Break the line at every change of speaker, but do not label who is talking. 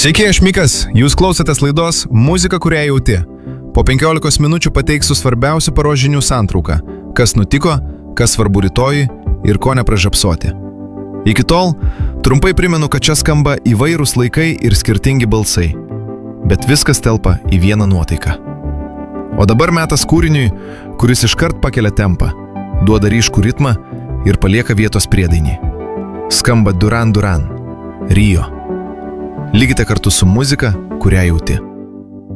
Sveiki, aš Mikas, jūs klausotės laidos Muzika, kurią jauti. Po 15 minučių pateiksiu svarbiausių paros žinių santrauką, kas nutiko, kas svarbu rytojui ir ko nepražiopsoti. Iki tol, trumpai primenu, kad čia skamba įvairūs laikai ir skirtingi balsai, bet viskas telpa į vieną nuotaiką. O dabar metas kūriniui, kuris iškart pakelia tempą, duoda ryškų ritmą ir palieka vietos priedainį. Skamba Duran Duran, Rio. Likite kartu su muzika, kurią jauti.